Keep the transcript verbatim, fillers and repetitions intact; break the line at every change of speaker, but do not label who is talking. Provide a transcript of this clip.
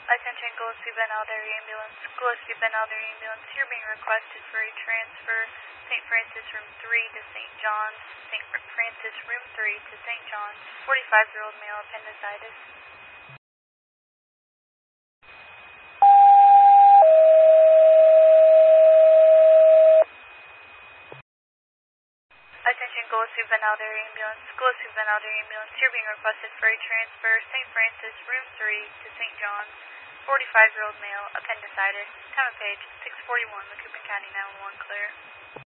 Attention Gillespie Ben Alder Ambulance. Gillespie Ben Alder Ambulance, you're being requested for a transfer. Saint Francis Room three to Saint John's. Saint Francis Room three to Saint John's. forty-five-year-old male appendicitis. Attention Gillespie Ben Alder Ambulance. Gillespie Ben Alder Ambulance, you're being requested for a transfer. Saint Francis Room three to Saint John's. forty-five-year-old male appendicitis. Time of page six forty-one. Macoupin County nine one one clear.